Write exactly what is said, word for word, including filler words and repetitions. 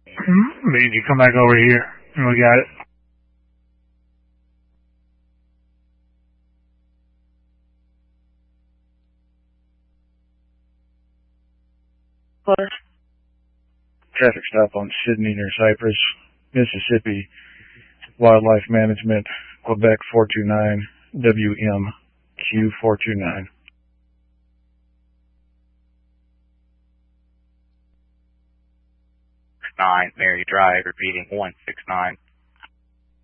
Means you come back over here and we got it. What? Traffic stop on Sydney near Cypress, Mississippi. Wildlife Management, Quebec four two nine, W M Q four two nine. nine, Mary Drive, repeating one six nine.